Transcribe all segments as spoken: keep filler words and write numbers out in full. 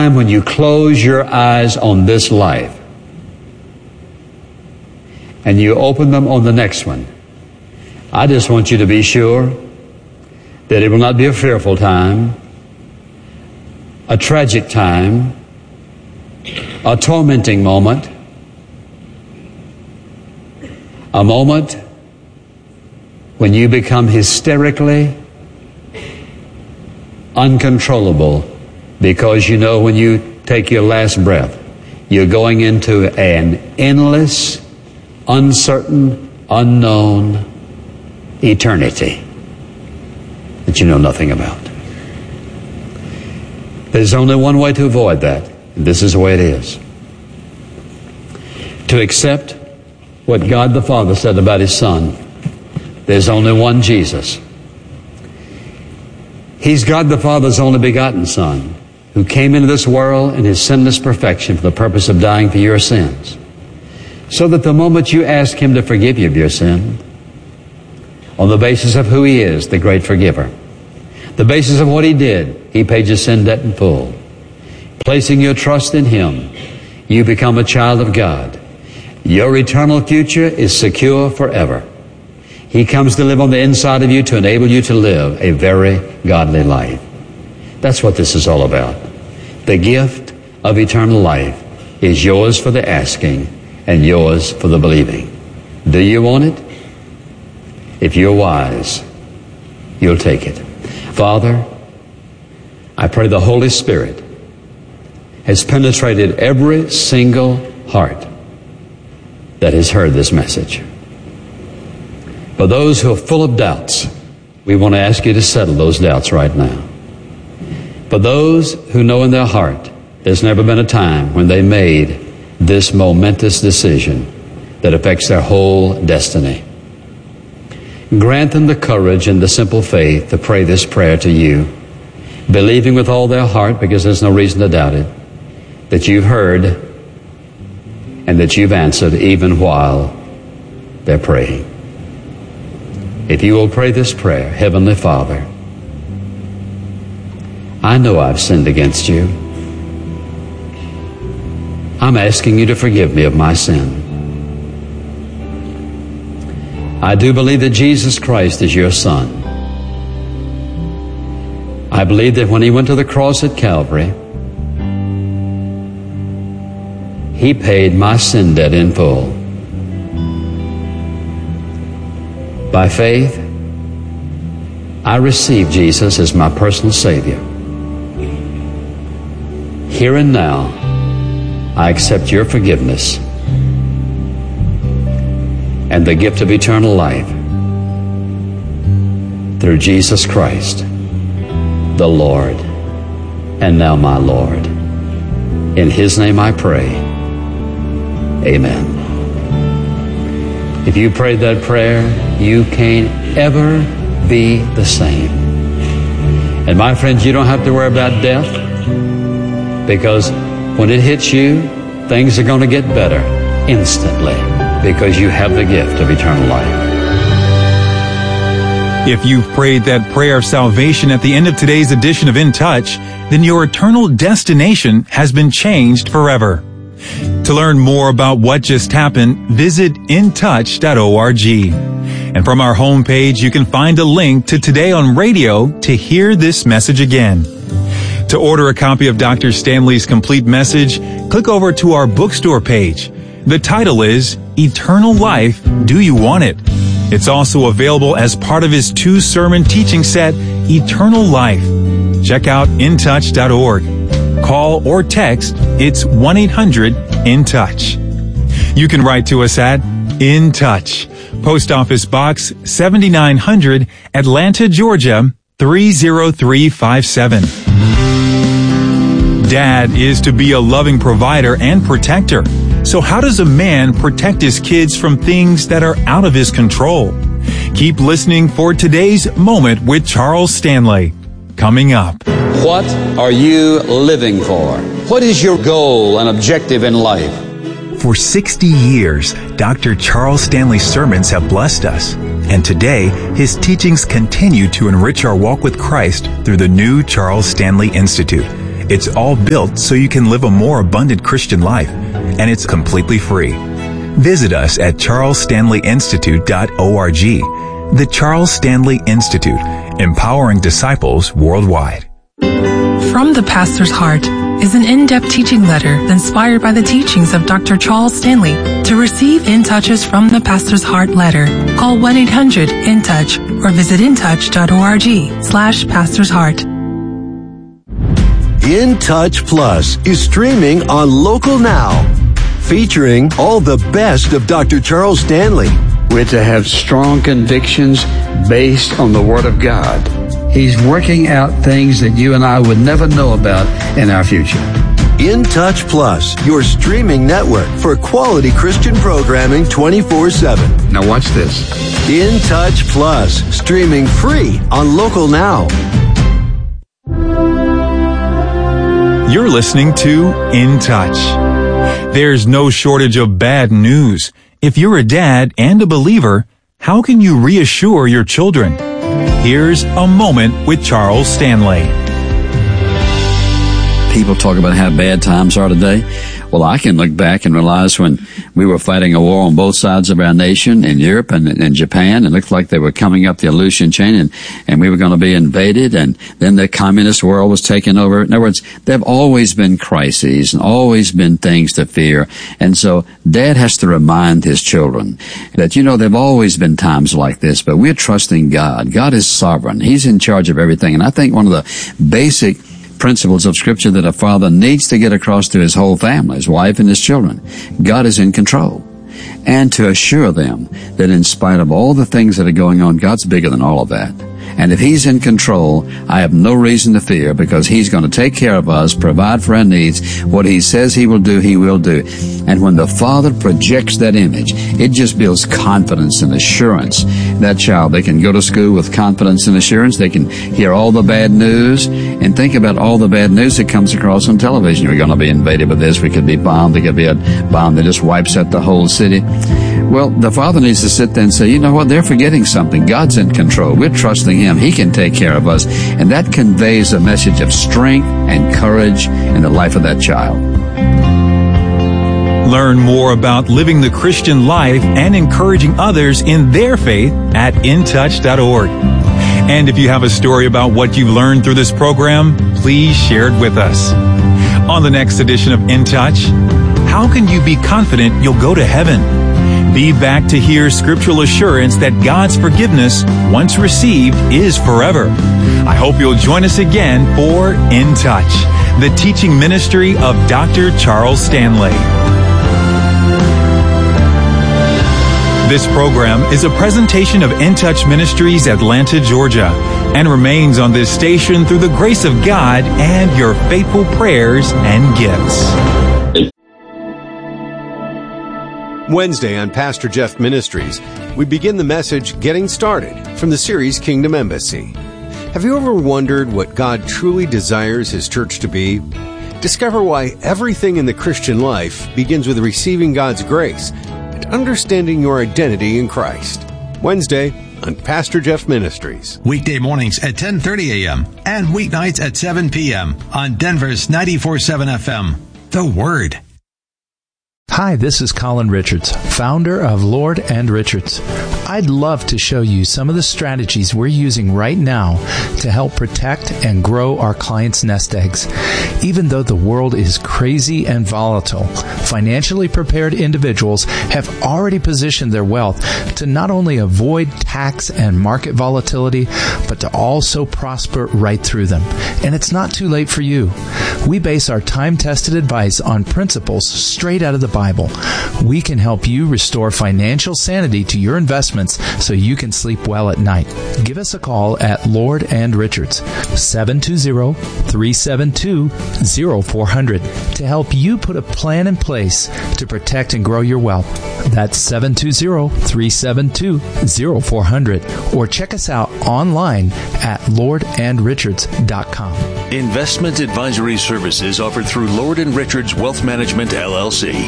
when you close your eyes on this life and you open them on the next one, I just want you to be sure that it will not be a fearful time, a tragic time, a tormenting moment, a moment when you become hysterically uncontrollable, because you know when you take your last breath, you're going into an endless, uncertain, unknown eternity that you know nothing about. There's only one way to avoid that, and this is the way it is. To accept what God the Father said about His Son. There's only one Jesus. He's God the Father's only begotten Son, who came into this world in His sinless perfection for the purpose of dying for your sins, so that the moment you ask Him to forgive you of your sin, on the basis of who He is, the great forgiver, the basis of what He did, He paid your sin debt in full. Placing your trust in Him, you become a child of God. Your eternal future is secure forever. He comes to live on the inside of you to enable you to live a very godly life. That's what this is all about. The gift of eternal life is yours for the asking and yours for the believing. Do you want it? If you're wise, you'll take it. Father, I pray the Holy Spirit has penetrated every single heart that has heard this message. For those who are full of doubts, we want to ask you to settle those doubts right now. For those who know in their heart there's never been a time when they made this momentous decision that affects their whole destiny, grant them the courage and the simple faith to pray this prayer to you, believing with all their heart, because there's no reason to doubt it, that you've heard and that you've answered even while they're praying. If you will pray this prayer, Heavenly Father, I know I've sinned against you. I'm asking you to forgive me of my sin. I do believe that Jesus Christ is your Son. I believe that when He went to the cross at Calvary, He paid my sin debt in full. By faith, I receive Jesus as my personal Savior. Here and now, I accept your forgiveness and the gift of eternal life through Jesus Christ, the Lord, and now my Lord. In His name I pray. Amen. If you prayed that prayer, you can't ever be the same. And my friends, you don't have to worry about death, because when it hits you, things are going to get better instantly, because you have the gift of eternal life. If you've prayed that prayer of salvation at the end of today's edition of In Touch, then your eternal destination has been changed forever. To learn more about what just happened, visit in touch dot org. And from our homepage, you can find a link to Today on Radio to hear this message again. To order a copy of Doctor Stanley's complete message, click over to our bookstore page. The title is Eternal Life, Do You Want It? It's also available as part of his two-sermon teaching set, Eternal Life. Check out in touch dot org. Call or text, it's one eight hundred in touch. You can write to us at In Touch, Post Office Box seventy-nine hundred, Atlanta, Georgia, three zero three five seven. Dad is to be a loving provider and protector. So how does a man protect his kids from things that are out of his control? Keep listening for today's Moment with Charles Stanley. Coming up. What are you living for? What is your goal and objective in life? For sixty years, Doctor Charles Stanley's sermons have blessed us. And today, his teachings continue to enrich our walk with Christ through the new Charles Stanley Institute. It's all built so you can live a more abundant Christian life, and it's completely free. Visit us at charles stanley institute dot org. The Charles Stanley Institute, empowering disciples worldwide. From the Pastor's Heart is an in-depth teaching letter inspired by the teachings of Doctor Charles Stanley. To receive In Touches from the Pastor's Heart letter, call one eight hundred in touch or visit intouch dot org slash Pastor's Heart. In Touch Plus is streaming on Local Now, featuring all the best of Doctor Charles Stanley. We're to have strong convictions based on the Word of God. He's working out things that you and I would never know about in our future. In Touch Plus, your streaming network for quality Christian programming twenty-four seven. Now watch this. In Touch Plus, streaming free on Local Now. You're listening to In Touch. There's no shortage of bad news. If you're a dad and a believer, how can you reassure your children? Here's a moment with Charles Stanley. People talk about how bad times are today. Well, I can look back and realize when we were fighting a war on both sides of our nation in Europe and in Japan, it looked like they were coming up the Aleutian chain and, and we were going to be invaded, and then the communist world was taken over. In other words, there have always been crises and always been things to fear. And so Dad has to remind his children that, you know, there have always been times like this, but we're trusting God. God is sovereign. He's in charge of everything. And I think one of the basic principles of Scripture that a father needs to get across to his whole family, his wife and his children, God is in control. And to assure them that in spite of all the things that are going on, God's bigger than all of that. And if He's in control, I have no reason to fear, because He's going to take care of us, provide for our needs. What He says He will do, He will do. And when the Father projects that image, it just builds confidence and assurance. That child, they can go to school with confidence and assurance. They can hear all the bad news and think about all the bad news that comes across on television. We're going to be invaded with this. We could be bombed. There could be a bomb that just wipes out the whole city. Well, the Father needs to sit there and say, you know what, they're forgetting something. God's in control. We're trusting Him. He can take care of us. And that conveys a message of strength and courage in the life of that child. Learn more about living the Christian life and encouraging others in their faith at in touch dot org. And if you have a story about what you've learned through this program, please share it with us. On the next edition of In Touch, how can you be confident you'll go to heaven? Be back to hear scriptural assurance that God's forgiveness, once received, is forever. I hope you'll join us again for In Touch, the teaching ministry of Doctor Charles Stanley. This program is a presentation of In Touch Ministries, Atlanta, Georgia, and remains on this station through the grace of God and your faithful prayers and gifts. Wednesday on Pastor Jeff Ministries, we begin the message Getting Started from the series Kingdom Embassy. Have you ever wondered what God truly desires His church to be? Discover why everything in the Christian life begins with receiving God's grace and understanding your identity in Christ. Wednesday on Pastor Jeff Ministries. Weekday mornings at ten thirty a.m. and weeknights at seven p.m. on Denver's ninety-four point seven F M. The Word. Hi, this is Colin Richards, founder of Lord and Richards. I'd love to show you some of the strategies we're using right now to help protect and grow our clients' nest eggs. Even though the world is crazy and volatile, financially prepared individuals have already positioned their wealth to not only avoid tax and market volatility, but to also prosper right through them. And it's not too late for you. We base our time-tested advice on principles straight out of the Bible. We can help you restore financial sanity to your investments so you can sleep well at night. Give us a call at Lord and Richards, seven two zero, three seven two, zero four zero zero to help you put a plan in place to protect and grow your wealth. That's seven two zero, three seven two, zero four zero zero. Or check us out online at lord and richards dot com. Investment advisory services offered through Lord and Richards Wealth Management, L L C.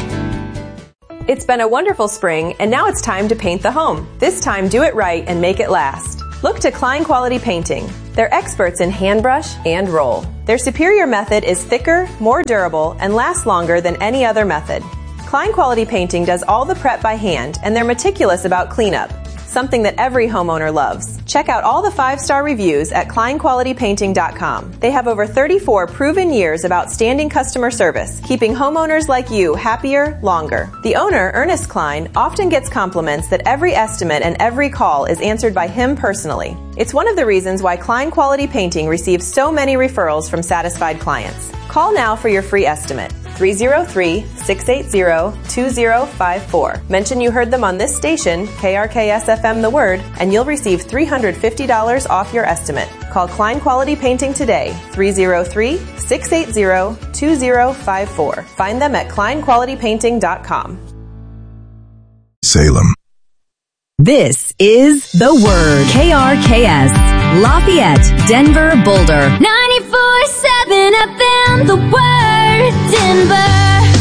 It's been a wonderful spring, and now it's time to paint the home. This time, do it right and make it last. Look to Klein Quality Painting. They're experts in hand brush and roll. Their superior method is thicker, more durable, and lasts longer than any other method. Klein Quality Painting does all the prep by hand, and they're meticulous about cleanup, something that every homeowner loves. Check out all the five-star reviews at klein quality painting dot com. They have over thirty-four proven years of outstanding customer service, keeping homeowners like you happier longer. The owner, Ernest Klein, often gets compliments that every estimate and every call is answered by him personally. It's one of the reasons why Klein Quality Painting receives so many referrals from satisfied clients. Call now for your free estimate. three oh three, six eight zero, two oh five four. Mention you heard them on this station, K R K S F M The Word, and you'll receive three hundred fifty dollars off your estimate. Call Klein Quality Painting today, three oh three, six eight zero, two oh five four. Find them at klein quality painting dot com. Salem. This is The Word. K R K S, Lafayette, Denver, Boulder. ninety-four seven F M, The Word, Denver.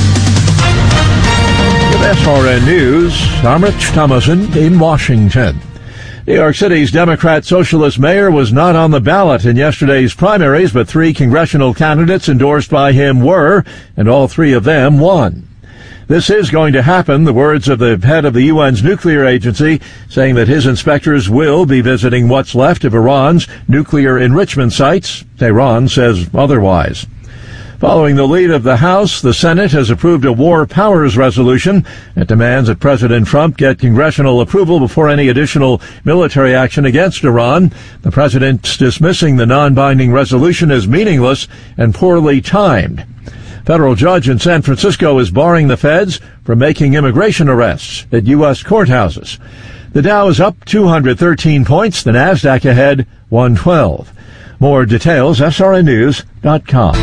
With S R N News, I'm Rich Thomason in Washington. New York City's Democrat Socialist mayor was not on the ballot in yesterday's primaries, but three congressional candidates endorsed by him were, and all three of them won. This is going to happen, the words of the head of the U N's nuclear agency, saying that his inspectors will be visiting what's left of Iran's nuclear enrichment sites. Tehran says otherwise. Following the lead of the House, the Senate has approved a war powers resolution that demands that President Trump get congressional approval before any additional military action against Iran. The president's dismissing the non-binding resolution as meaningless and poorly timed. Federal judge in San Francisco is barring the feds from making immigration arrests at U S courthouses. The Dow is up two hundred thirteen points, the Nasdaq ahead one twelve. More details, S R N news dot com.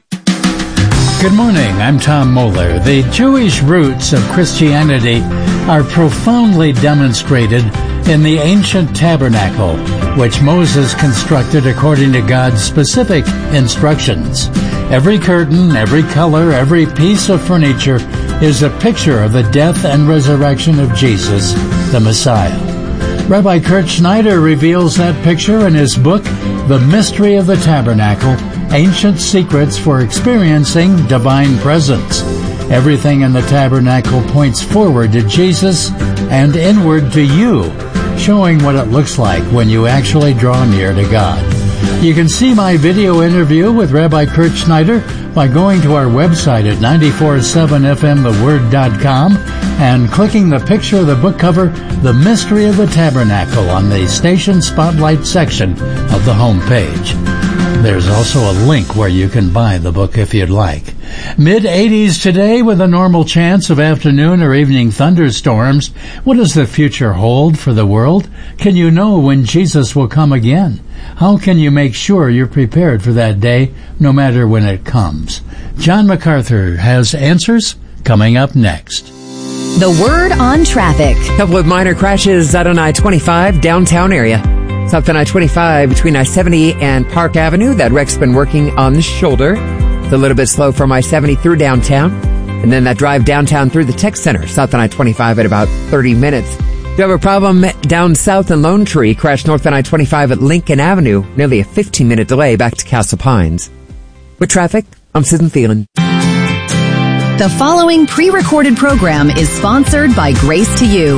Good morning, I'm Tom Moeller. The Jewish roots of Christianity are profoundly demonstrated in the ancient tabernacle, which Moses constructed according to God's specific instructions. Every curtain, every color, every piece of furniture is a picture of the death and resurrection of Jesus, the Messiah. Rabbi Kurt Schneider reveals that picture in his book, The Mystery of the Tabernacle, Ancient Secrets for Experiencing Divine Presence. Everything in the tabernacle points forward to Jesus and inward to you, showing what it looks like when you actually draw near to God. You can see my video interview with Rabbi Kurt Schneider by going to our website at nine four seven f m the word dot com and clicking the picture of the book cover, The Mystery of the Tabernacle, on the Station Spotlight section of the home page. There's also a link where you can buy the book if you'd like. mid eighties today with a normal chance of afternoon or evening thunderstorms. What does the future hold for the world? Can you know when Jesus will come again? How can you make sure you're prepared for that day, no matter when it comes? John MacArthur has answers coming up next. The Word on traffic. A couple of minor crashes out on I twenty-five downtown area. South on I twenty-five between I seventy and Park Avenue. That wreck's been working on the shoulder. It's a little bit slow from I seventy through downtown. And then that drive downtown through the Tech Center, south on I twenty-five at about thirty minutes. If you have a problem down south in Lone Tree, crash north on I twenty-five at Lincoln Avenue. Nearly a fifteen minute delay back to Castle Pines. With traffic, I'm Susan Thielen. The following pre-recorded program is sponsored by Grace to You.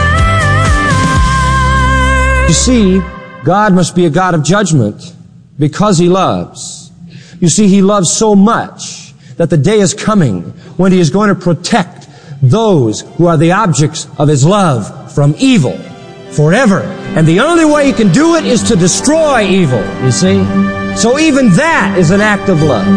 You see, God must be a God of judgment because He loves. You see, He loves so much that the day is coming when He is going to protect those who are the objects of His love from evil forever. And the only way He can do it is to destroy evil, you see. So even that is an act of love.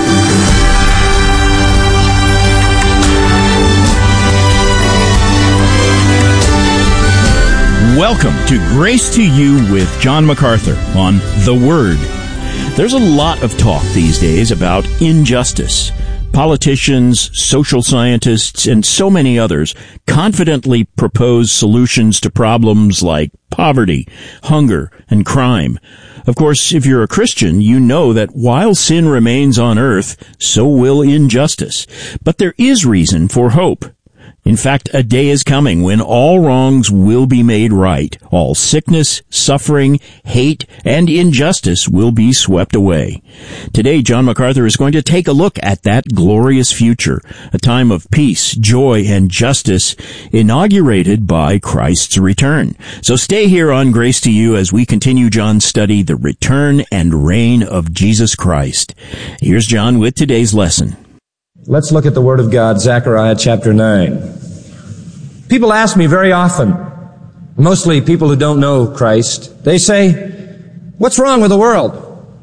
Welcome to Grace to You with John MacArthur on The Word. There's a lot of talk these days about injustice. Politicians, social scientists, and so many others confidently propose solutions to problems like poverty, hunger, and crime. Of course, if you're a Christian, you know that while sin remains on earth, so will injustice. But there is reason for hope. In fact, a day is coming when all wrongs will be made right. All sickness, suffering, hate, and injustice will be swept away. Today, John MacArthur is going to take a look at that glorious future, a time of peace, joy, and justice inaugurated by Christ's return. So stay here on Grace to You as we continue John's study, The Return and Reign of Jesus Christ. Here's John with today's lesson. Let's look at the Word of God, Zechariah chapter nine. People ask me very often, mostly people who don't know Christ, they say, what's wrong with the world?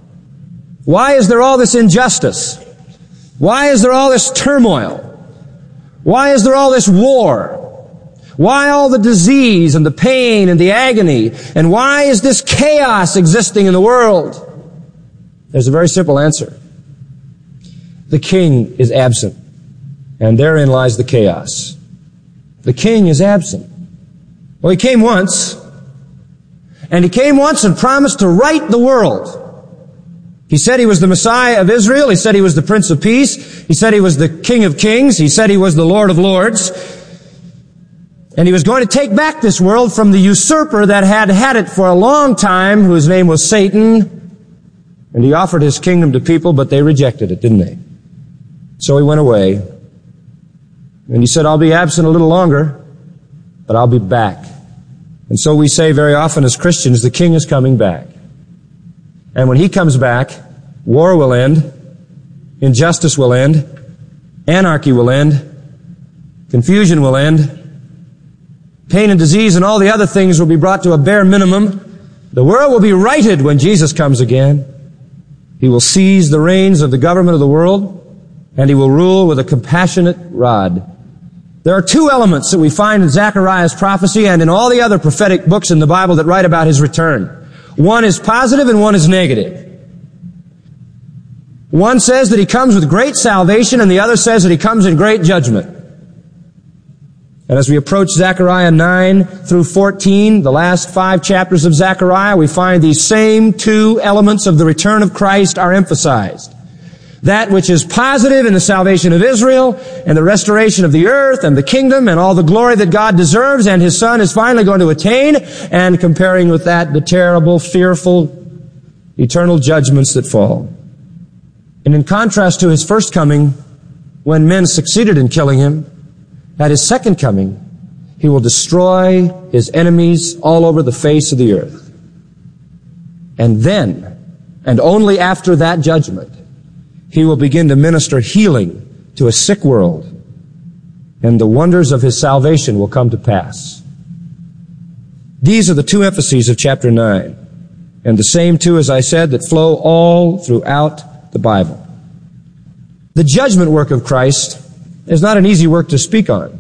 Why is there all this injustice? Why is there all this turmoil? Why is there all this war? Why all the disease and the pain and the agony? And why is this chaos existing in the world? There's a very simple answer. The king is absent, and therein lies the chaos. The king is absent. Well, he came once, and he came once and promised to right the world. He said he was the Messiah of Israel. He said he was the Prince of Peace. He said he was the King of Kings. He said he was the Lord of Lords. And he was going to take back this world from the usurper that had had it for a long time, whose name was Satan. And he offered his kingdom to people, but they rejected it, didn't they? So he went away, and he said, I'll be absent a little longer, but I'll be back. And so we say very often as Christians, the king is coming back. And when he comes back, war will end, injustice will end, anarchy will end, confusion will end, pain and disease and all the other things will be brought to a bare minimum. The world will be righted when Jesus comes again. He will seize the reins of the government of the world, and he will rule with a compassionate rod. There are two elements that we find in Zechariah's prophecy and in all the other prophetic books in the Bible that write about his return. One is positive and one is negative. One says that he comes with great salvation, and the other says that he comes in great judgment. And as we approach Zechariah nine through fourteen, the last five chapters of Zechariah, we find these same two elements of the return of Christ are emphasized. That which is positive in the salvation of Israel and the restoration of the earth and the kingdom and all the glory that God deserves and His Son is finally going to attain, and comparing with that the terrible, fearful, eternal judgments that fall. And in contrast to His first coming, when men succeeded in killing Him, at His second coming, He will destroy His enemies all over the face of the earth. And then, and only after that judgment, He will begin to minister healing to a sick world, and the wonders of His salvation will come to pass. These are the two emphases of chapter nine, and the same two, as I said, that flow all throughout the Bible. The judgment work of Christ is not an easy work to speak on,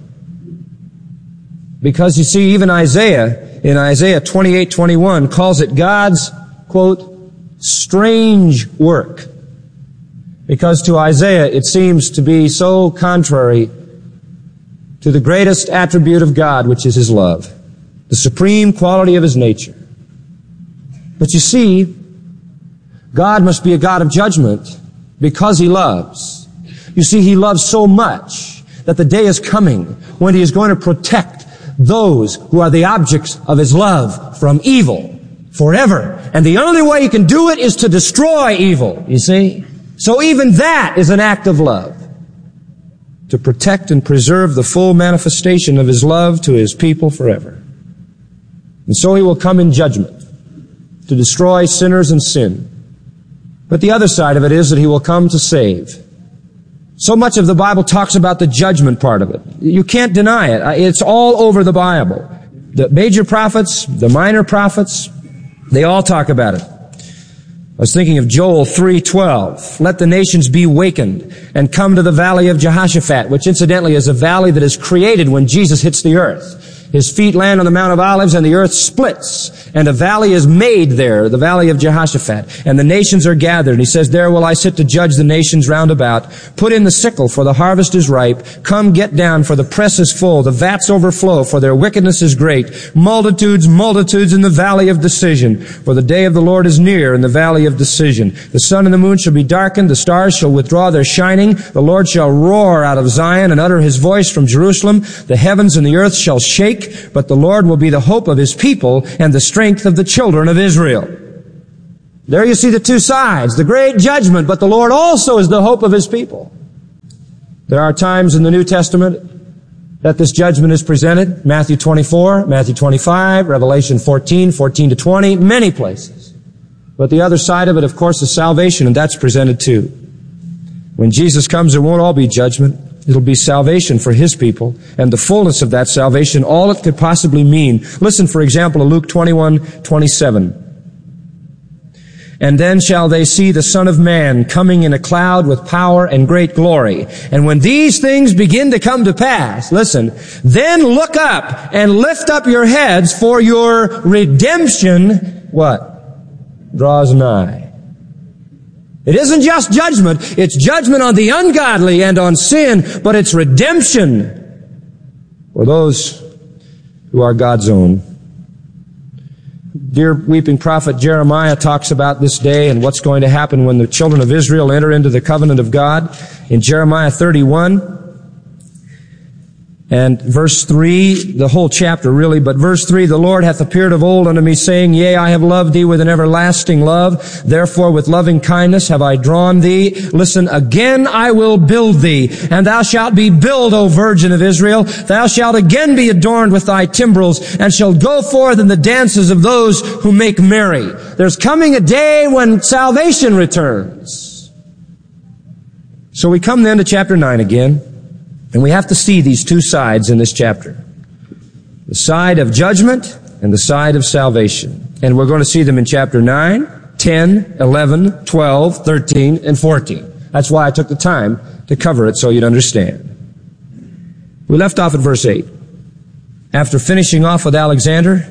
because you see, even Isaiah, in Isaiah twenty-eight twenty-one, calls it God's, quote, strange work. Because to Isaiah, it seems to be so contrary to the greatest attribute of God, which is His love, the supreme quality of His nature. But you see, God must be a God of judgment because He loves. You see, He loves so much that the day is coming when He is going to protect those who are the objects of His love from evil forever. And the only way He can do it is to destroy evil, you see. So even that is an act of love, to protect and preserve the full manifestation of His love to His people forever. And so He will come in judgment to destroy sinners and sin. But the other side of it is that He will come to save. So much of the Bible talks about the judgment part of it. You can't deny it. It's all over the Bible. The major prophets, the minor prophets, they all talk about it. I was thinking of Joel three twelve. Let the nations be wakened and come to the valley of Jehoshaphat, which incidentally is a valley that is created when Jesus hits the earth. His feet land on the Mount of Olives, and the earth splits, and a valley is made there, the valley of Jehoshaphat, and the nations are gathered. And he says, there will I sit to judge the nations round about. Put in the sickle, for the harvest is ripe. Come, get down, for the press is full. The vats overflow, for their wickedness is great. Multitudes, multitudes in the valley of decision. For the day of the Lord is near in the valley of decision. The sun and the moon shall be darkened. The stars shall withdraw their shining. The Lord shall roar out of Zion and utter his voice from Jerusalem. The heavens and the earth shall shake. But the Lord will be the hope of his people and the strength of the children of Israel. There you see the two sides, the great judgment, but the Lord also is the hope of his people. There are times in the New Testament that this judgment is presented. Matthew twenty-four, Matthew twenty-five, Revelation fourteen, fourteen to twenty, many places. But the other side of it, of course, is salvation, and that's presented too. When Jesus comes, there won't all be judgment. It'll be salvation for his people, and the fullness of that salvation, all it could possibly mean. Listen, for example, to Luke twenty-one, twenty-seven. And then shall they see the Son of Man coming in a cloud with power and great glory. And when these things begin to come to pass, listen, then look up and lift up your heads, for your redemption, what? Draws nigh. It isn't just judgment, it's judgment on the ungodly and on sin, but it's redemption for those who are God's own. Dear weeping prophet Jeremiah talks about this day and what's going to happen when the children of Israel enter into the covenant of God. In Jeremiah thirty-one, and verse three, the whole chapter really, but verse three, the Lord hath appeared of old unto me, saying, Yea, I have loved thee with an everlasting love. Therefore with loving kindness have I drawn thee. Listen, again I will build thee, and thou shalt be built, O virgin of Israel. Thou shalt again be adorned with thy timbrels, and shalt go forth in the dances of those who make merry. There's coming a day when salvation returns. So we come then to chapter nine again. And we have to see these two sides in this chapter. The side of judgment and the side of salvation. And we're going to see them in chapter nine, ten, eleven, twelve, thirteen, and fourteen. That's why I took the time to cover it so you'd understand. We left off at verse eight. After finishing off with Alexander,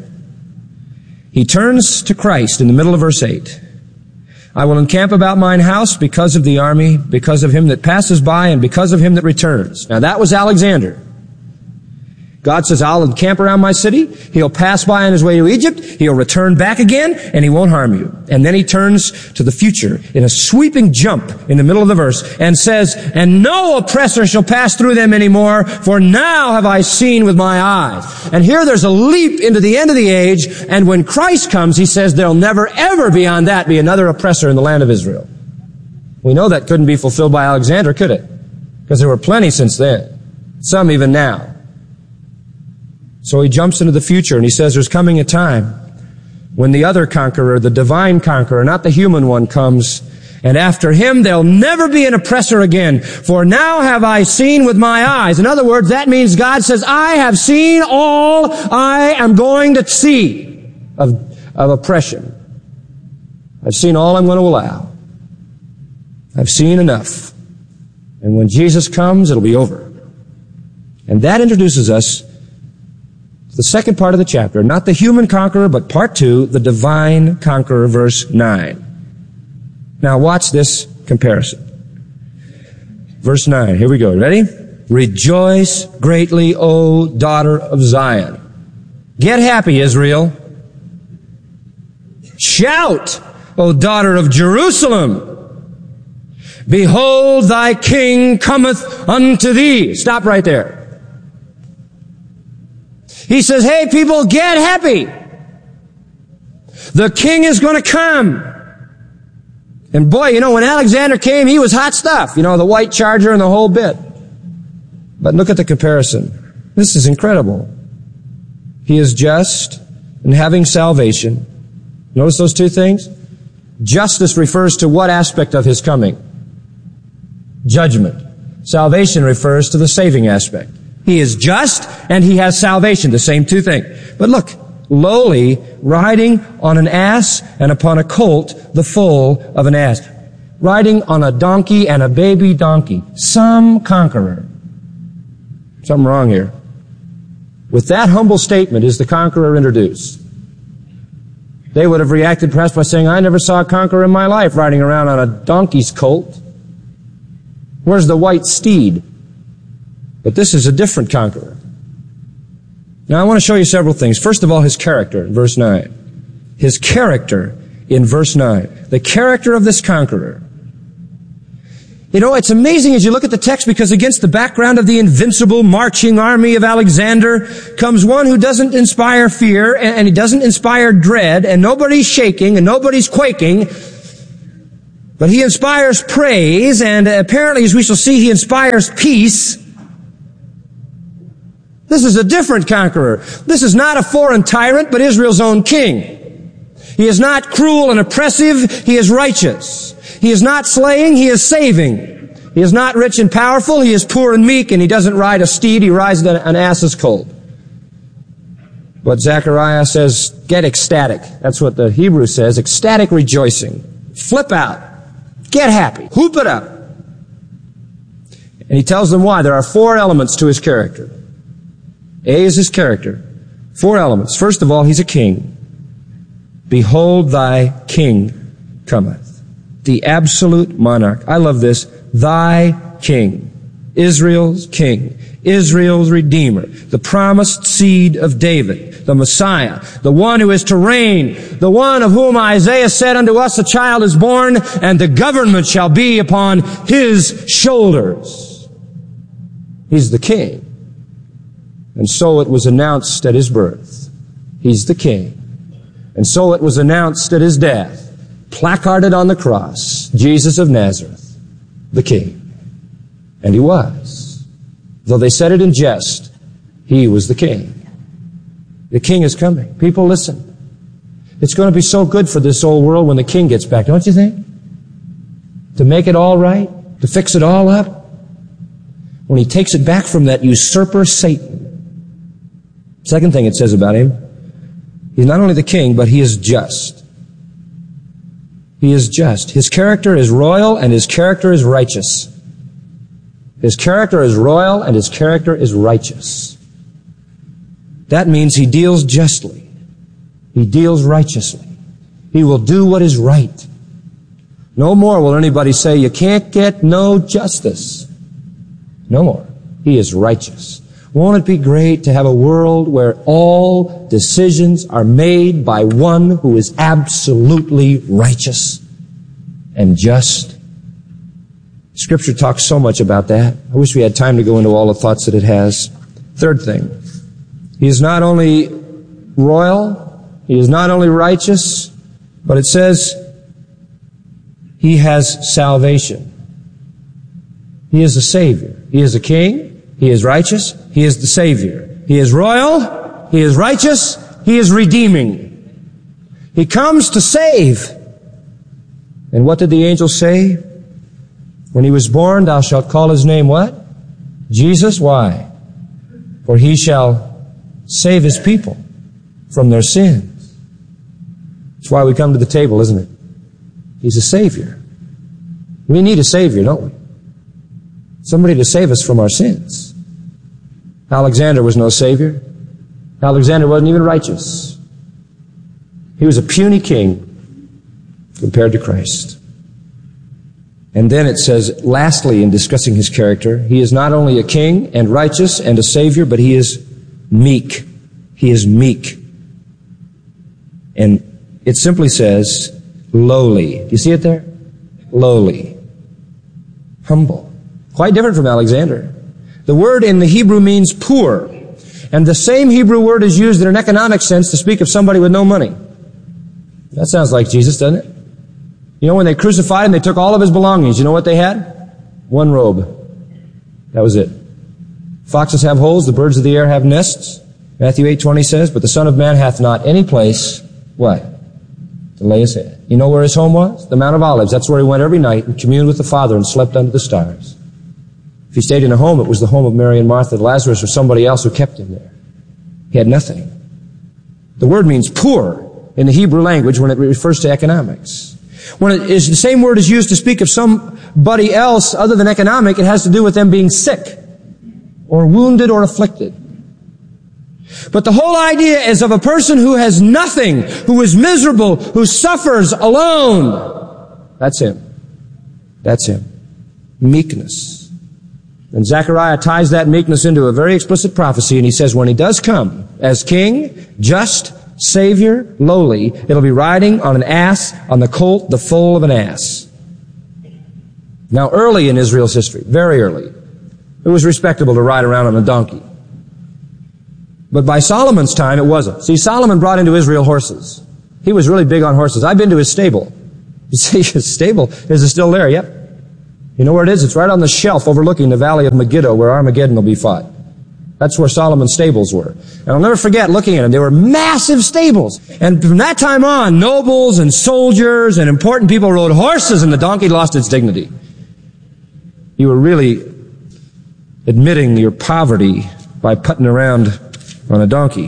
he turns to Christ in the middle of verse eight. I will encamp about mine house because of the army, because of him that passes by, and because of him that returns. Now that was Alexander. God says, I'll encamp around my city. He'll pass by on his way to Egypt. He'll return back again, and he won't harm you. And then he turns to the future in a sweeping jump in the middle of the verse and says, and no oppressor shall pass through them anymore, for now have I seen with my eyes. And here there's a leap into the end of the age, and when Christ comes, he says there'll never ever beyond that be another oppressor in the land of Israel. We know that couldn't be fulfilled by Alexander, could it? Because there were plenty since then. Some even now. So he jumps into the future and he says there's coming a time when the other conqueror, the divine conqueror, not the human one, comes, and after him there'll never be an oppressor again. For now have I seen with my eyes. In other words, that means God says, I have seen all I am going to see of, of oppression. I've seen all I'm going to allow. I've seen enough. And when Jesus comes, it'll be over. And that introduces us the second part of the chapter, not the human conqueror, but part two, the divine conqueror, verse nine. Now watch this comparison. Verse nine, here we go. Ready? Rejoice greatly, O daughter of Zion. Get happy, Israel. Shout, O daughter of Jerusalem. Behold, thy king cometh unto thee. Stop right there. He says, hey people, get happy. The king is going to come. And boy, you know, when Alexander came, he was hot stuff. You know, the white charger and the whole bit. But look at the comparison. This is incredible. He is just and having salvation. Notice those two things? Justice refers to what aspect of his coming? Judgment. Salvation refers to the saving aspect. He is just and he has salvation, the same two things. But look, lowly, riding on an ass and upon a colt, the foal of an ass. Riding on a donkey and a baby donkey. Some conqueror. Something wrong here. With that humble statement is the conqueror introduced. They would have reacted perhaps by saying, I never saw a conqueror in my life riding around on a donkey's colt. Where's the white steed? But this is a different conqueror. Now I want to show you several things. First of all, his character in verse nine. His character in verse nine. The character of this conqueror. You know, it's amazing as you look at the text because against the background of the invincible marching army of Alexander comes one who doesn't inspire fear and, and he doesn't inspire dread and nobody's shaking and nobody's quaking, but he inspires praise and apparently, as we shall see, he inspires peace. This is a different conqueror. This is not a foreign tyrant, but Israel's own king. He is not cruel and oppressive, he is righteous. He is not slaying, he is saving. He is not rich and powerful, he is poor and meek, and he doesn't ride a steed, he rides an ass's colt. But Zechariah says, get ecstatic. That's what the Hebrew says, ecstatic rejoicing. Flip out. Get happy. Whoop it up. And he tells them why. There are four elements to his character. A is his character. Four elements. First of all, he's a king. Behold, thy king cometh. The absolute monarch. I love this. Thy king. Israel's king. Israel's redeemer. The promised seed of David. The Messiah. The one who is to reign. The one of whom Isaiah said, unto us a child is born, and the government shall be upon his shoulders. He's the king. And so it was announced at his birth. He's the king. And so it was announced at his death. Placarded on the cross, Jesus of Nazareth, the king. And he was. Though they said it in jest, he was the king. The king is coming. People, listen. It's going to be so good for this old world when the king gets back, don't you think? To make it all right, to fix it all up. When he takes it back from that usurper Satan. Second thing it says about him, he's not only the king, but he is just. He is just. His character is royal and his character is righteous. His character is royal and his character is righteous. That means he deals justly. He deals righteously. He will do what is right. No more will anybody say, you can't get no justice. No more. He is righteous. Won't it be great to have a world where all decisions are made by one who is absolutely righteous and just? Scripture talks so much about that. I wish we had time to go into all the thoughts that it has. Third thing, he is not only royal, he is not only righteous, but it says he has salvation. He is a Savior. He is a King. He is righteous. He is the Savior. He is royal. He is righteous. He is redeeming. He comes to save. And what did the angel say? When he was born, thou shalt call his name what? Jesus. Why? For he shall save his people from their sins. That's why we come to the table, isn't it? He's a Savior. We need a Savior, don't we? Somebody to save us from our sins. Alexander was no Savior. Alexander wasn't even righteous. He was a puny king compared to Christ. And then it says, lastly, in discussing his character, he is not only a king and righteous and a Savior, but he is meek. He is meek. And it simply says, lowly. Do you see it there? Lowly. Humble. Quite different from Alexander. The word in the Hebrew means poor. And the same Hebrew word is used in an economic sense to speak of somebody with no money. That sounds like Jesus, doesn't it? You know, when they crucified him, they took all of his belongings. You know what they had? One robe. That was it. Foxes have holes, the birds of the air have nests. Matthew eight twenty says, but the Son of Man hath not any place, what? To lay his head. You know where his home was? The Mount of Olives. That's where he went every night and communed with the Father and slept under the stars. If he stayed in a home, it was the home of Mary and Martha, Lazarus, or somebody else who kept him there. He had nothing. The word means poor in the Hebrew language when it refers to economics. When it is the same word is used to speak of somebody else other than economic, it has to do with them being sick or wounded or afflicted. But the whole idea is of a person who has nothing, who is miserable, who suffers alone. That's him. That's him. Meekness. And Zechariah ties that meekness into a very explicit prophecy, and he says when he does come as king, just, Savior, lowly, it'll be riding on an ass, on the colt, the foal of an ass. Now, early in Israel's history, very early, it was respectable to ride around on a donkey. But by Solomon's time, it wasn't. See, Solomon brought into Israel horses. He was really big on horses. I've been to his stable. You say, his stable? Is it still there? Yep. You know where it is? It's right on the shelf overlooking the valley of Megiddo, where Armageddon will be fought. That's where Solomon's stables were. And I'll never forget looking at them. They were massive stables. And from that time on, nobles and soldiers and important people rode horses, and the donkey lost its dignity. You were really admitting your poverty by putting around on a donkey.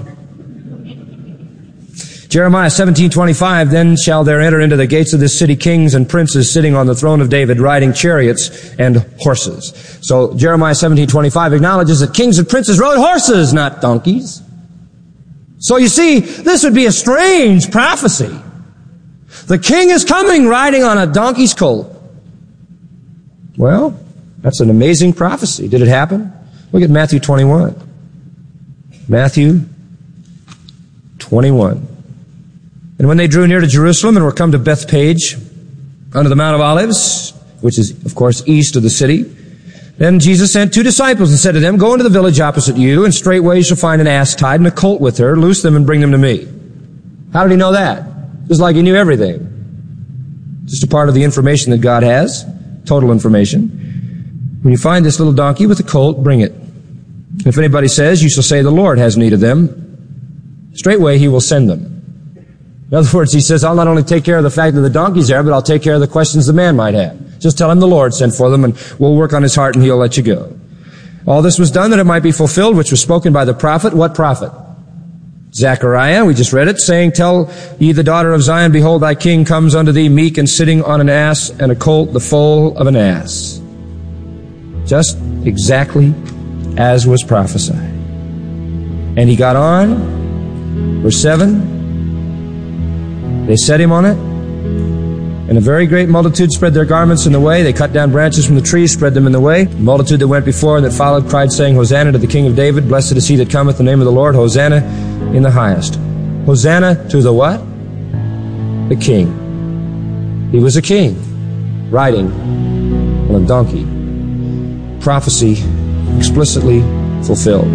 Jeremiah seventeen twenty-five, then shall there enter into the gates of this city kings and princes sitting on the throne of David, riding chariots and horses. So Jeremiah seventeen twenty-five acknowledges that kings and princes rode horses, not donkeys. So you see, this would be a strange prophecy. The king is coming riding on a donkey's colt. Well, that's an amazing prophecy. Did it happen? Look at Matthew twenty-one. Matthew twenty-one. And when they drew near to Jerusalem and were come to Bethpage, under the Mount of Olives, which is, of course, east of the city, then Jesus sent two disciples and said to them, go into the village opposite you, and straightway you shall find an ass tied and a colt with her. Loose them and bring them to me. How did he know that? Just like he knew everything. Just a part of the information that God has. Total information. When you find this little donkey with a colt, bring it. If anybody says, you shall say, the Lord has need of them, straightway he will send them. In other words, he says, I'll not only take care of the fact that the donkey's there, but I'll take care of the questions the man might have. Just tell him the Lord sent for them, and we'll work on his heart, and he'll let you go. All this was done that it might be fulfilled, which was spoken by the prophet. What prophet? Zechariah, we just read it, saying, tell ye the daughter of Zion, behold, thy king comes unto thee, meek and sitting on an ass, and a colt, the foal of an ass. Just exactly as was prophesied. And he got on, verse seven, they set him on it, and a very great multitude spread their garments in the way. They cut down branches from the trees, spread them in the way. The multitude that went before and that followed cried, saying, Hosanna to the King of David, blessed is he that cometh in the name of the Lord, Hosanna in the highest. Hosanna to the what? The King. He was a king, riding on a donkey. Prophecy explicitly fulfilled.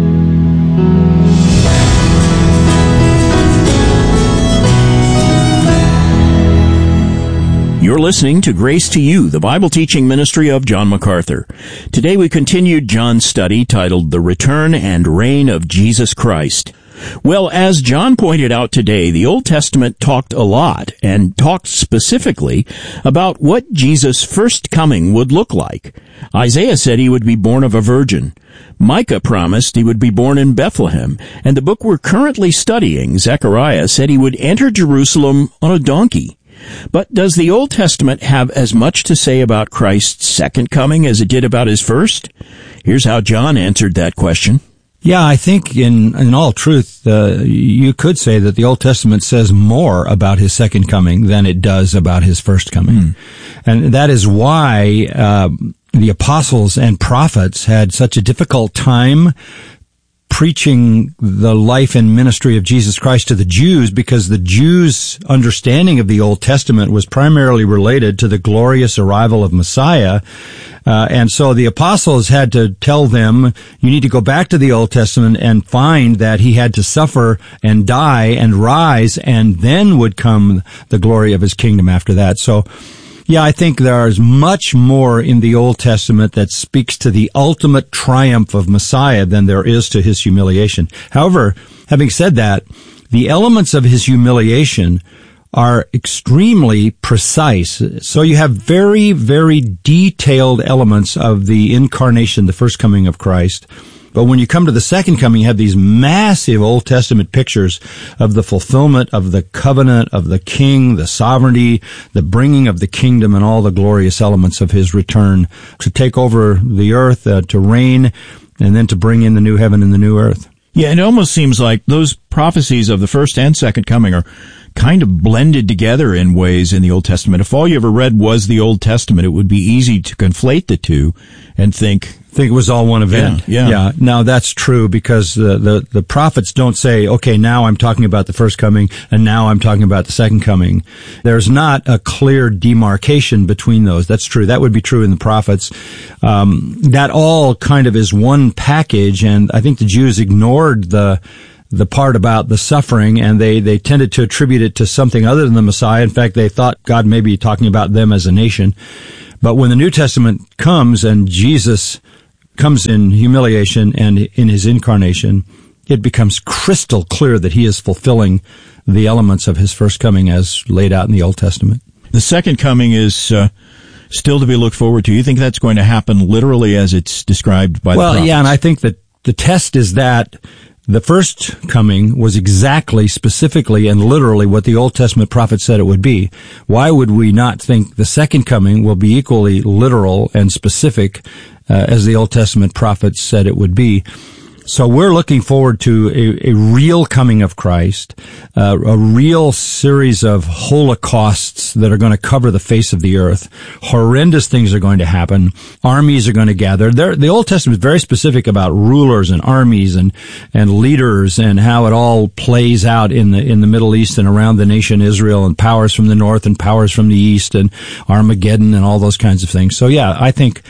You're listening to Grace to You, the Bible teaching ministry of John MacArthur. Today we continued John's study titled The Return and Reign of Jesus Christ. Well, as John pointed out today, the Old Testament talked a lot and talked specifically about what Jesus' first coming would look like. Isaiah said he would be born of a virgin. Micah promised he would be born in Bethlehem. And the book we're currently studying, Zechariah, said he would enter Jerusalem on a donkey. But does the Old Testament have as much to say about Christ's second coming as it did about his first? Here's how John answered that question. Yeah, I think in in all truth, uh, you could say that the Old Testament says more about his second coming than it does about his first coming. Mm. And that is why uh, the apostles and prophets had such a difficult time preaching the life and ministry of Jesus Christ to the Jews, because the Jews' understanding of the Old Testament was primarily related to the glorious arrival of Messiah. Uh, and so the apostles had to tell them, you need to go back to the Old Testament and find that he had to suffer and die and rise, and then would come the glory of his kingdom after that. So, yeah, I think there is much more in the Old Testament that speaks to the ultimate triumph of Messiah than there is to his humiliation. However, having said that, the elements of his humiliation are extremely precise. So you have very, very detailed elements of the incarnation, the first coming of Christ. But when you come to the second coming, you have these massive Old Testament pictures of the fulfillment of the covenant of the king, the sovereignty, the bringing of the kingdom, and all the glorious elements of his return to take over the earth, uh, to reign, and then to bring in the new heaven and the new earth. Yeah, it almost seems like those prophecies of the first and second coming are kind of blended together in ways in the Old Testament. If all you ever read was the Old Testament, it would be easy to conflate the two and think think it was all one event. Yeah, yeah. yeah. Now that's true because the, the, the prophets don't say, okay, now I'm talking about the first coming and now I'm talking about the second coming. There's not a clear demarcation between those. That's true. That would be true in the prophets. Um, that all kind of is one package, and I think the Jews ignored the the part about the suffering, and they, they tended to attribute it to something other than the Messiah. In fact, they thought God may be talking about them as a nation. But when the New Testament comes and Jesus comes in humiliation and in his incarnation, it becomes crystal clear that he is fulfilling the elements of his first coming as laid out in the Old Testament. The second coming is uh, still to be looked forward to. You think that's going to happen literally as it's described by well, the prophets? Well, yeah, and I think that the test is that the first coming was exactly, specifically, and literally what the Old Testament prophet said it would be. Why would we not think the second coming will be equally literal and specific uh, as the Old Testament prophets said it would be? So we're looking forward to a, a real coming of Christ, uh, a real series of holocausts that are going to cover the face of the earth. Horrendous things are going to happen. Armies are going to gather. They're, the Old Testament is very specific about rulers and armies and, and leaders and how it all plays out in the, in the Middle East and around the nation Israel, and powers from the north and powers from the east and Armageddon and all those kinds of things. So yeah, I think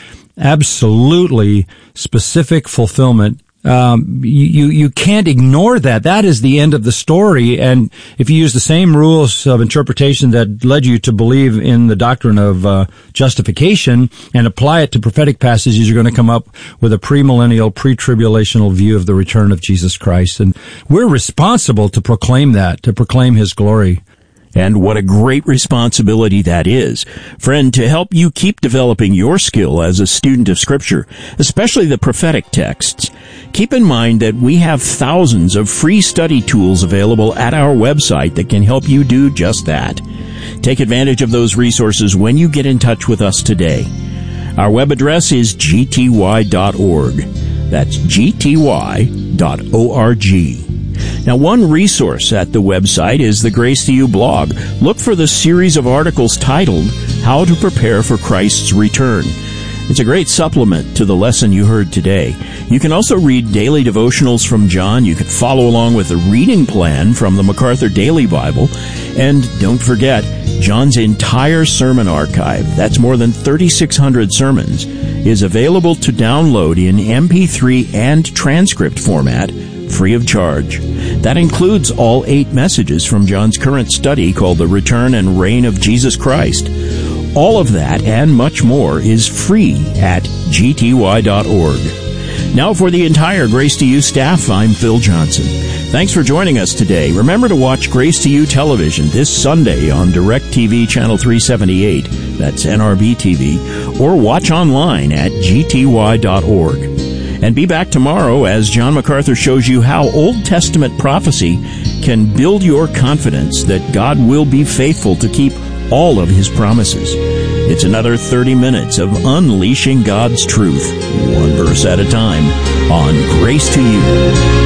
absolutely specific fulfillment. Um, you, you can't ignore that. That is the end of the story. And if you use the same rules of interpretation that led you to believe in the doctrine of uh, justification and apply it to prophetic passages, you're going to come up with a premillennial, pre-tribulational view of the return of Jesus Christ. And we're responsible to proclaim that, to proclaim his glory. And what a great responsibility that is. Friend, to help you keep developing your skill as a student of Scripture, especially the prophetic texts, keep in mind that we have thousands of free study tools available at our website that can help you do just that. Take advantage of those resources when you get in touch with us today. Our web address is g t y dot org. That's g t y dot org. Now, one resource at the website is the Grace to You blog. Look for the series of articles titled, How to Prepare for Christ's Return. It's a great supplement to the lesson you heard today. You can also read daily devotionals from John. You can follow along with a reading plan from the MacArthur Daily Bible. And don't forget, John's entire sermon archive, that's more than thirty-six hundred sermons, is available to download in M P three and transcript format, free of charge. That includes all eight messages from John's current study called The Return and Reign of Jesus Christ. All of that and much more is free at g t y dot org. Now for the entire Grace to You staff, I'm Phil Johnson. Thanks for joining us today. Remember to watch Grace to You television this Sunday on DirecTV Channel three seventy-eight, that's N R B T V, or watch online at g t y dot org. And be back tomorrow as John MacArthur shows you how Old Testament prophecy can build your confidence that God will be faithful to keep all of his promises. It's another thirty minutes of unleashing God's truth, one verse at a time, on Grace to You.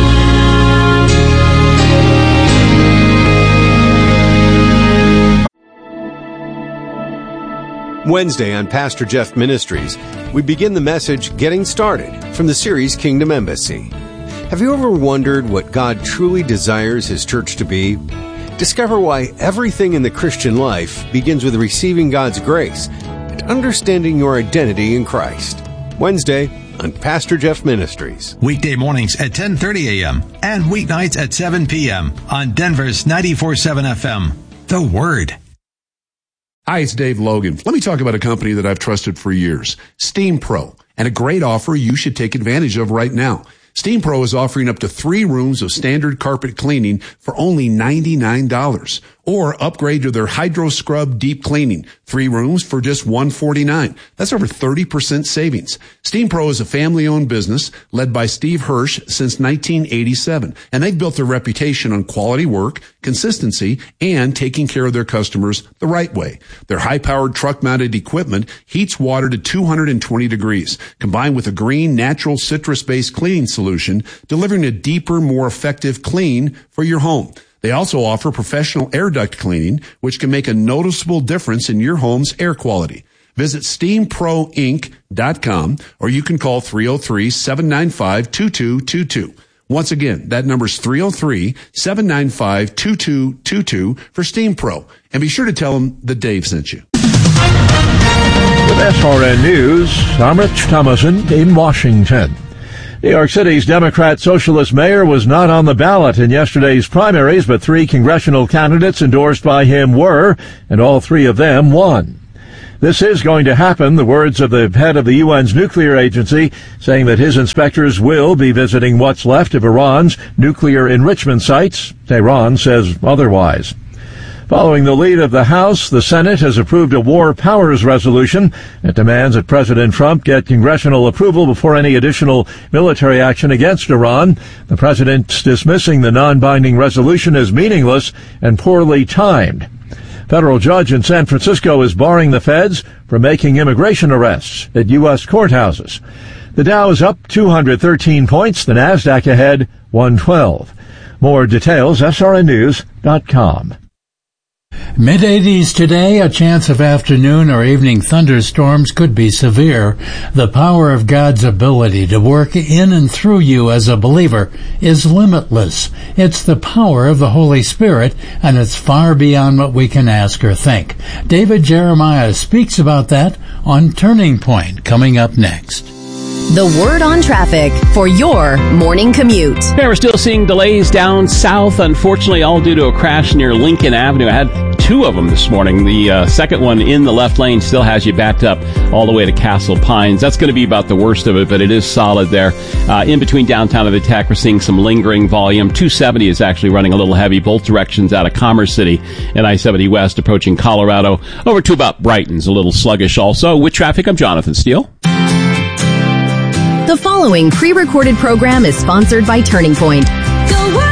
Wednesday on Pastor Jeff Ministries, we begin the message Getting Started from the series Kingdom Embassy. Have you ever wondered what God truly desires his church to be? Discover why everything in the Christian life begins with receiving God's grace and understanding your identity in Christ. Wednesday on Pastor Jeff Ministries. Weekday mornings at ten thirty a.m. and weeknights at seven p.m. on Denver's ninety-four point seven F M. The Word. Hi, it's Dave Logan. Let me talk about a company that I've trusted for years, Steam Pro, and a great offer you should take advantage of right now. Steam Pro is offering up to three rooms of standard carpet cleaning for only ninety-nine dollars. Or upgrade to their Hydro Scrub Deep Cleaning. Three rooms for just one hundred forty-nine dollars. That's over thirty percent savings. Steam Pro is a family-owned business led by Steve Hirsch since nineteen eighty-seven. And they've built their reputation on quality work, consistency, and taking care of their customers the right way. Their high-powered truck-mounted equipment heats water to two hundred twenty degrees, combined with a green, natural, citrus-based cleaning solution, delivering a deeper, more effective clean for your home. They also offer professional air duct cleaning, which can make a noticeable difference in your home's air quality. Visit steam pro inc dot com or you can call three oh three, seven nine five, two two two two. Once again, that number is three oh three, seven nine five, two two two two for Steam Pro. And be sure to tell them that Dave sent you. With S R N News, I'm Rich Thomason in Washington. New York City's Democrat Socialist mayor was not on the ballot in yesterday's primaries, but three congressional candidates endorsed by him were, and all three of them won. This is going to happen, the words of the head of the U N's nuclear agency, saying that his inspectors will be visiting what's left of Iran's nuclear enrichment sites. Tehran says otherwise. Following the lead of the House, the Senate has approved a war powers resolution that demands that President Trump get congressional approval before any additional military action against Iran. The president's dismissing the non-binding resolution as meaningless and poorly timed. Federal judge in San Francisco is barring the feds from making immigration arrests at U S courthouses. The Dow is up two hundred thirteen points, the Nasdaq ahead one twelve. More details, S R N news dot com. mid eighties today, a chance of afternoon or evening thunderstorms could be severe. The power of God's ability to work in and through you as a believer is limitless. It's the power of the Holy Spirit, and it's far beyond what we can ask or think. David Jeremiah speaks about that on Turning Point, coming up next. The Word on Traffic for your morning commute. Yeah, we're still seeing delays down south, unfortunately, all due to a crash near Lincoln Avenue. I had two of them this morning. The uh, second one in the left lane still has you backed up all the way to Castle Pines. That's going to be about the worst of it, but it is solid there. Uh, in between downtown and the Tech, we're seeing some lingering volume. two seventy is actually running a little heavy, both directions out of Commerce City and I seventy West approaching Colorado. Over to about Brighton's a little sluggish also. With traffic, I'm Jonathan Steele. The following pre-recorded program is sponsored by Turning Point. The Word!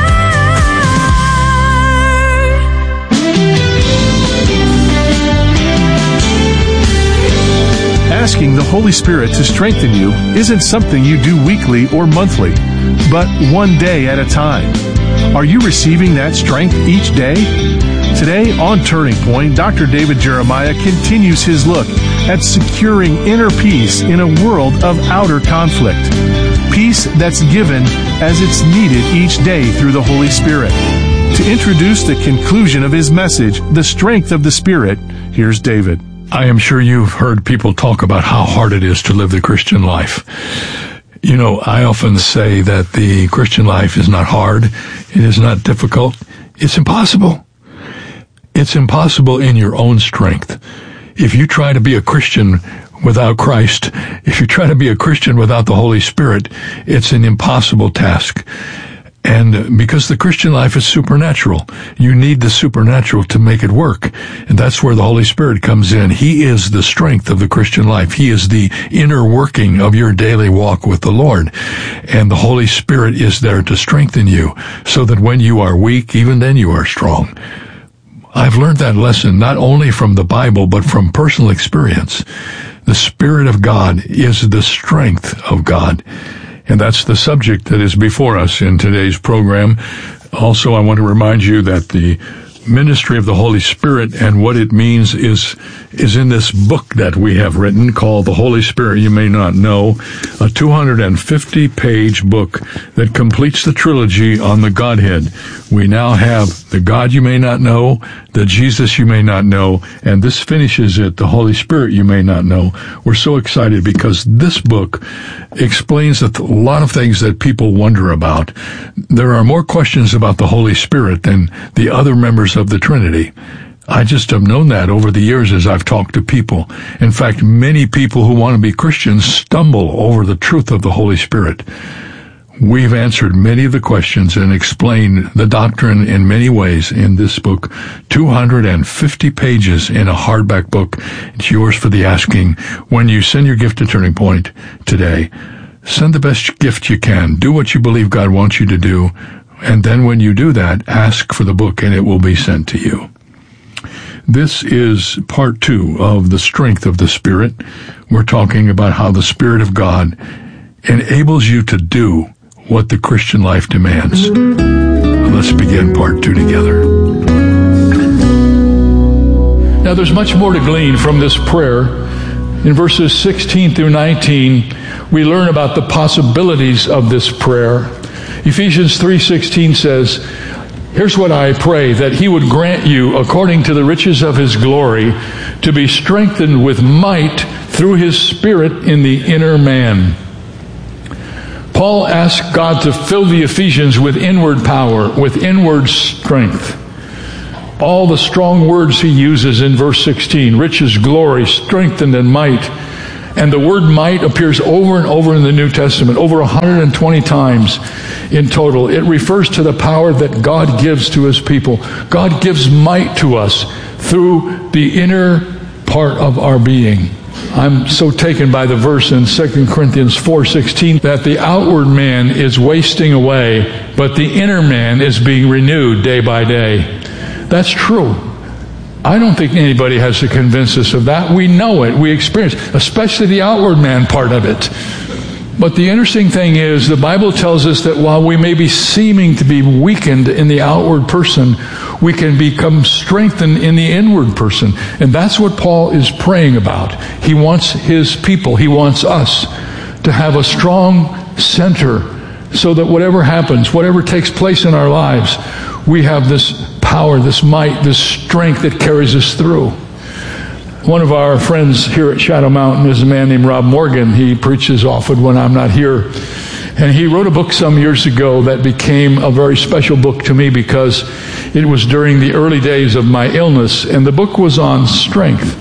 Asking the Holy Spirit to strengthen you isn't something you do weekly or monthly, but one day at a time. Are you receiving that strength each day? Today on Turning Point, Doctor David Jeremiah continues his look at securing inner peace in a world of outer conflict. Peace that's given as it's needed each day through the Holy Spirit. To introduce the conclusion of his message, The Strength of the Spirit, here's David. I am sure you've heard people talk about how hard it is to live the Christian life. You know, I often say that the Christian life is not hard. It is not difficult. It's impossible. It's impossible in your own strength. If you try to be a Christian without Christ, if you try to be a Christian without the Holy Spirit, it's an impossible task. And because the Christian life is supernatural, you need the supernatural to make it work. And that's where the Holy Spirit comes in. He is the strength of the Christian life. He is the inner working of your daily walk with the Lord. And the Holy Spirit is there to strengthen you so that when you are weak, even then you are strong. I've learned that lesson not only from the Bible, but from personal experience. The Spirit of God is the strength of God. And that's the subject that is before us in today's program. Also, I want to remind you that the ministry of the Holy Spirit and what it means is is in this book that we have written called The Holy Spirit You May Not Know, a two hundred fifty page book that completes the trilogy on the Godhead. We now have the God You May Not Know, the Jesus You May Not Know, and this finishes it, the Holy Spirit You May Not Know. We're so excited because this book explains a lot of things that people wonder about. There are more questions about the Holy Spirit than the other members of the Trinity. I just have known that over the years as I've talked to people. In fact, many people who want to be Christians stumble over the truth of the Holy Spirit. We've answered many of the questions and explained the doctrine in many ways in this book. two hundred fifty pages in a hardback book. It's yours for the asking. When you send your gift to Turning Point today, send the best gift you can. Do what you believe God wants you to do. And then when you do that, ask for the book and it will be sent to you. This is part two of the strength of the Spirit. We're talking about how the Spirit of God enables you to do what the Christian life demands. Let's begin part two together. Now there's much more to glean from this prayer. In verses sixteen through nineteen, we learn about the possibilities of this prayer. Ephesians three sixteen says, "Here's what I pray, that he would grant you, according to the riches of his glory, to be strengthened with might through his Spirit in the inner man." Paul asked God to fill the Ephesians with inward power, with inward strength. All the strong words he uses in verse sixteen, riches, glory, strengthened, and might. And the word might appears over and over in the New Testament, over one hundred twenty times in total. It refers to the power that God gives to his people. God gives might to us through the inner part of our being. I'm so taken by the verse in Second Corinthians four sixteen that the outward man is wasting away, but the inner man is being renewed day by day. That's true. I don't think anybody has to convince us of that. We know it. We experience it, especially the outward man part of it. But the interesting thing is, the Bible tells us that while we may be seeming to be weakened in the outward person, we can become strengthened in the inward person. And that's what Paul is praying about. He wants his people, he wants us to have a strong center so that whatever happens, whatever takes place in our lives, we have this power, this might, this strength that carries us through. One of our friends here at Shadow Mountain is a man named Rob Morgan. He preaches often when I'm not here. And he wrote a book some years ago that became a very special book to me because it was during the early days of my illness. And the book was on strength.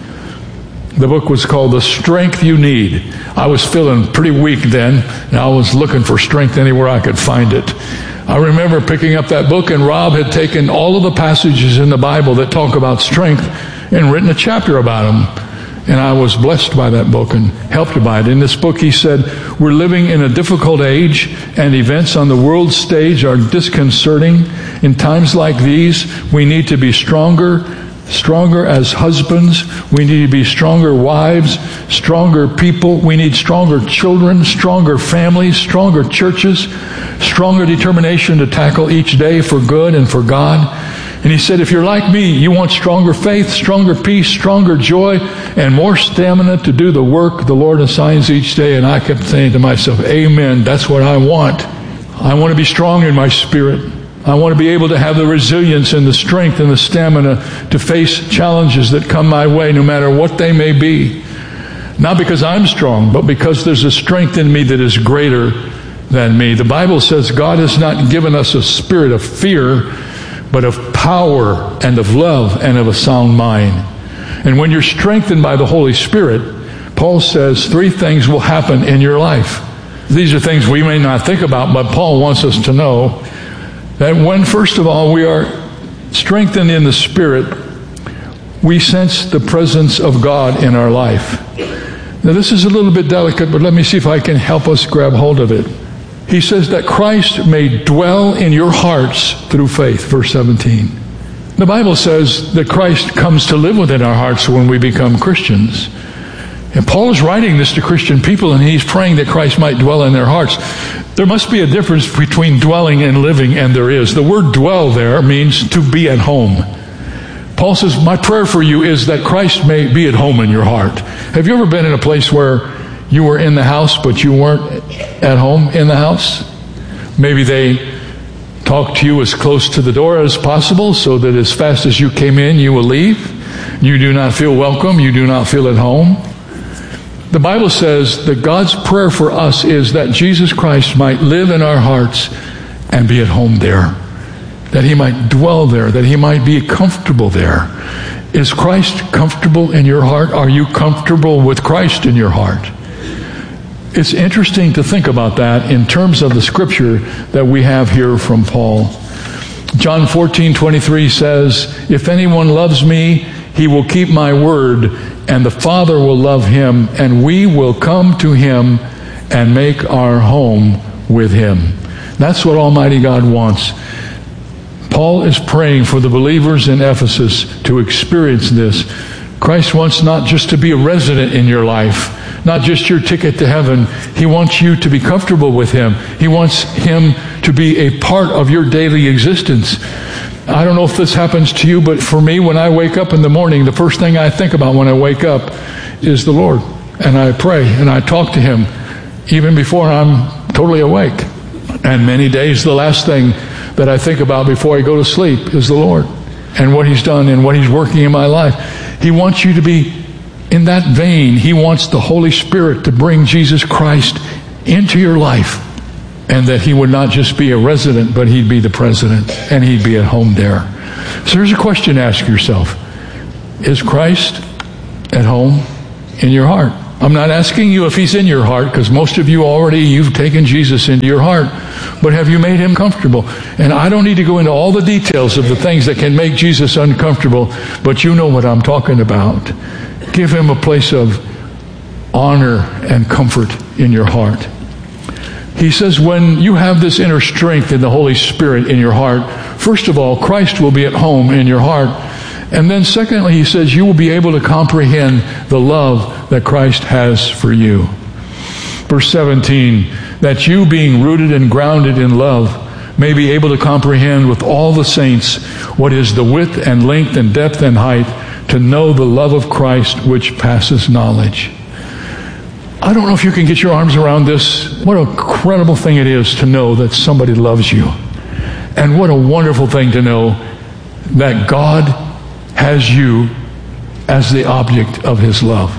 The book was called The Strength You Need. I was feeling pretty weak then, and I was looking for strength anywhere I could find it. I remember picking up that book, and Rob had taken all of the passages in the Bible that talk about strength and written a chapter about them. And I was blessed by that book and helped by it. In this book, he said, we're living in a difficult age, and events on the world stage are disconcerting. In times like these, we need to be stronger, stronger as husbands. We need to be stronger wives, stronger people. We need stronger children, stronger families, stronger churches, stronger determination to tackle each day for good and for God. And he said, if you're like me, you want stronger faith, stronger peace, stronger joy, and more stamina to do the work the Lord assigns each day. And I kept saying to myself, amen, that's what I want. I want to be strong in my spirit. I want to be able to have the resilience and the strength and the stamina to face challenges that come my way, no matter what they may be. Not because I'm strong, but because there's a strength in me that is greater than me. The Bible says God has not given us a spirit of fear, but of power and of love and of a sound mind. And when you're strengthened by the Holy Spirit, Paul says three things will happen in your life. These are things we may not think about, but Paul wants us to know that when, first of all, we are strengthened in the Spirit, we sense the presence of God in our life. Now, this is a little bit delicate, but let me see if I can help us grab hold of it. He says that Christ may dwell in your hearts through faith, verse seventeen. The Bible says that Christ comes to live within our hearts when we become Christians. And Paul is writing this to Christian people, and he's praying that Christ might dwell in their hearts. There must be a difference between dwelling and living, and there is. The word dwell there means to be at home. Paul says, my prayer for you is that Christ may be at home in your heart. Have you ever been in a place where you were in the house, but you weren't at home in the house? Maybe they talked to you as close to the door as possible so that as fast as you came in, you will leave. You do not feel welcome. You do not feel at home. The Bible says that God's prayer for us is that Jesus Christ might live in our hearts and be at home there, that he might dwell there, that he might be comfortable there. Is Christ comfortable in your heart? Are you comfortable with Christ in your heart? It's interesting to think about that in terms of the scripture that we have here from Paul. John fourteen twenty-three says, "If anyone loves me, he will keep my word, and the Father will love him, and we will come to him and make our home with him." That's what Almighty God wants. Paul is praying for the believers in Ephesus to experience this. Christ wants not just to be a resident in your life, not just your ticket to heaven. He wants you to be comfortable with him. He wants him to be a part of your daily existence. I don't know if this happens to you, but for me, when I wake up in the morning, the first thing I think about when I wake up is the Lord. And I pray and I talk to him even before I'm totally awake. And many days, the last thing that I think about before I go to sleep is the Lord and what he's done and what he's working in my life. He wants you to be in that vein. He wants the Holy Spirit to bring Jesus Christ into your life, and that he would not just be a resident, but he'd be the president, and he'd be at home there. So here's a question to ask yourself. Is Christ at home in your heart? I'm not asking you if he's in your heart, because most of you already, you've taken Jesus into your heart. But have you made him comfortable? And I don't need to go into all the details of the things that can make Jesus uncomfortable, but you know what I'm talking about. Give him a place of honor and comfort in your heart. He says when you have this inner strength in the Holy Spirit in your heart, first of all, Christ will be at home in your heart. And then secondly, he says you will be able to comprehend the love that Christ has for you. Verse seventeen, that you being rooted and grounded in love may be able to comprehend with all the saints what is the width and length and depth and height, to know the love of Christ which passes knowledge. I don't know if you can get your arms around this. What an incredible thing it is to know that somebody loves you. And what a wonderful thing to know that God has you as the object of his love.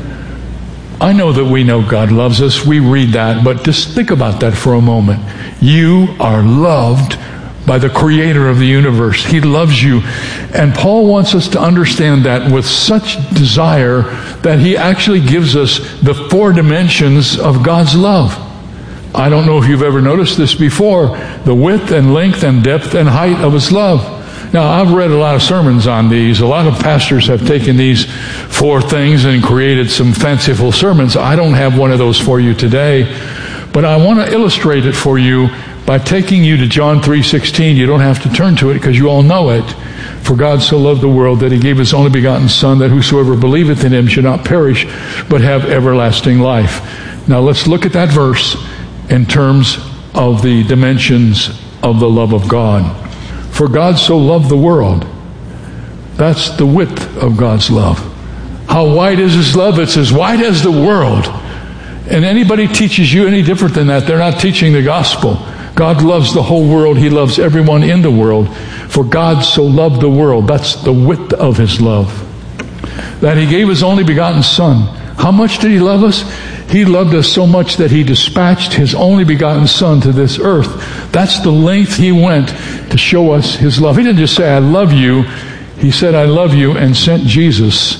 I know that we know God loves us. We read that, but just think about that for a moment. You are loved by the creator of the universe. He loves you. And Paul wants us to understand that with such desire that he actually gives us the four dimensions of God's love. I don't know if you've ever noticed this before, the width and length and depth and height of his love. Now, I've read a lot of sermons on these. A lot of pastors have taken these four things and created some fanciful sermons. I don't have one of those for you today, but I want to illustrate it for you by taking you to John three sixteen. You don't have to turn to it because you all know it. For God so loved the world that he gave his only begotten Son, that whosoever believeth in him should not perish, but have everlasting life. Now let's look at that verse in terms of the dimensions of the love of God. For God so loved the world. That's the width of God's love. How wide is his love? It's as wide as the world. And anybody teaches you any different than that, they're not teaching the gospel. God loves the whole world. He loves everyone in the world. For God so loved the world. That's the width of his love. That he gave his only begotten Son. How much did he love us? He loved us so much that he dispatched his only begotten Son to this earth. That's the length he went to show us his love. He didn't just say, I love you. He said, I love you, and sent Jesus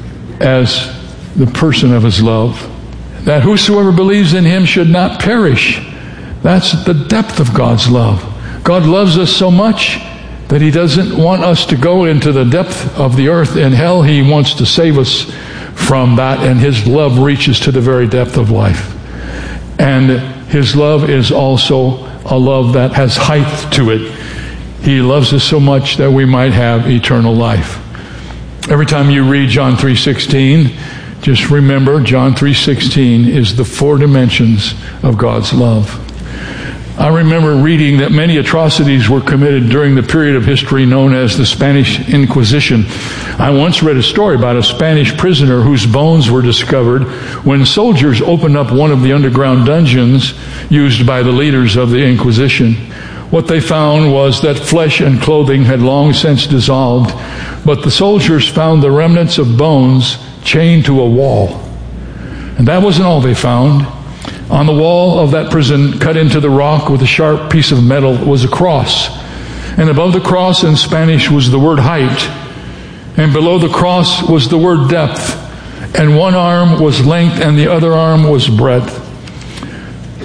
as the person of his love. That whosoever believes in him should not perish. That's the depth of God's love. God loves us so much that he doesn't want us to go into the depth of the earth and hell. He wants to save us from that, and his love reaches to the very depth of life. And his love is also a love that has height to it. He loves us so much that we might have eternal life. Every time you read John three sixteen, just remember John three sixteen is the four dimensions of God's love. I remember reading that many atrocities were committed during the period of history known as the Spanish Inquisition. I once read a story about a Spanish prisoner whose bones were discovered when soldiers opened up one of the underground dungeons used by the leaders of the Inquisition. What they found was that flesh and clothing had long since dissolved, but the soldiers found the remnants of bones chained to a wall. And that wasn't all they found. On the wall of that prison, cut into the rock with a sharp piece of metal, was a cross. And above the cross in Spanish was the word height. And below the cross was the word depth. And one arm was length and the other arm was breadth.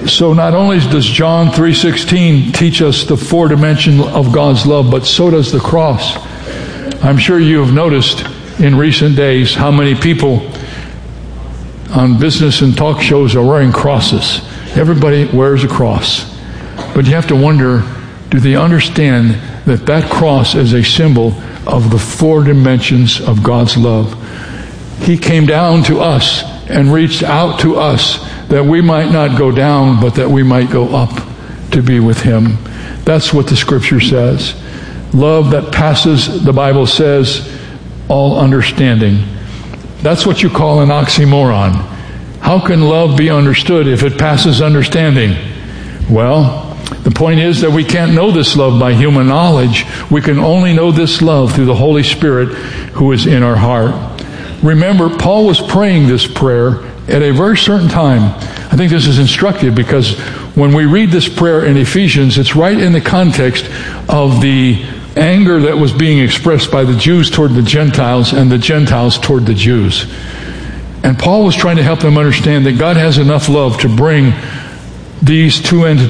So not only does John three sixteen teach us the four dimensions of God's love, but so does the cross. I'm sure you have noticed in recent days how many people on business and talk shows are wearing crosses. Everybody wears a cross. But you have to wonder, do they understand that that cross is a symbol of the four dimensions of God's love? He came down to us and reached out to us that we might not go down, but that we might go up to be with Him. That's what the Scripture says. Love that passes, the Bible says, all understanding. That's what you call an oxymoron. How can love be understood if it passes understanding? Well, the point is that we can't know this love by human knowledge. We can only know this love through the Holy Spirit who is in our heart. Remember, Paul was praying this prayer at a very certain time. I think this is instructive because when we read this prayer in Ephesians, it's right in the context of the anger that was being expressed by the Jews toward the Gentiles and the Gentiles toward the Jews. And Paul was trying to help them understand that God has enough love to bring these two entities